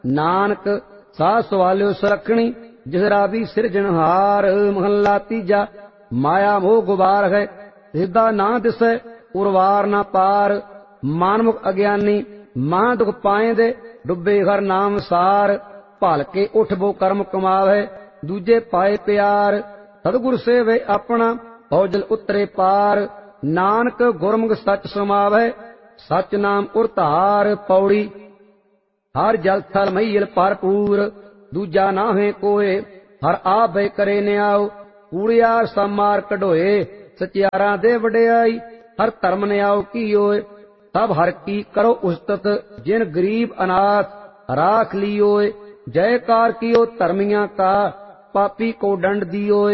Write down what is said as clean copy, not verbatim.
नानक साध सवाल्यो सुरखणी जिस रावी सिरजनहार। महला तीजा। माया मोह गुबार है सिद्धा ना दिसै उर्वार ना पार। मानमुख अज्ञानी महा दुख पाए दे डुबे हर नाम सार। भल के उठ बो कर्म कमावे दूजे पाए प्यार। सतगुर सेवे अपना भौजल उतरे पार। नानक गुरमुख सच समावे सच नाम उरतार। पौड़ी हर जल थल महील भरपूर दूजा नाहे कोय। हर आप वे करे न्याओ कूड़ियार समार कढोए। सचियारा दे वडियाई हर धर्म न्याओ कीओए। सब हर की करो उस्तत जिन गरीब अनाथ राख लियोए। जयकार कियो धर्मिया का पापी को दंड दियोए।